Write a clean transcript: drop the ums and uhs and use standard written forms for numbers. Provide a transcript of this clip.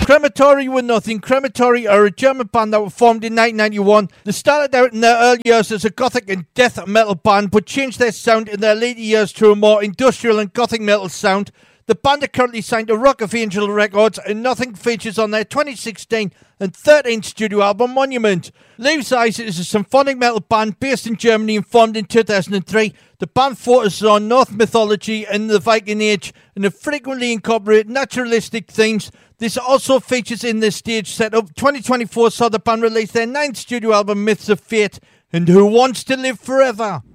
Crematory were nothing. Crematory are a German band that were formed in 1991. They started out in their early years as a gothic and death metal band, but changed their sound in their later years to a more industrial and gothic metal sound. The band are currently signed to Rock of Angel Records, and Nothing features on their 2016 and 13 studio album Monument. Leaves Eyes is a symphonic metal band based in Germany and formed in 2003. The band focuses on Norse mythology and the Viking Age, and have frequently incorporated naturalistic themes. This also features in their stage setup. 2024 saw the band release their 9th studio album Myths of Fate and Who Wants to Live Forever.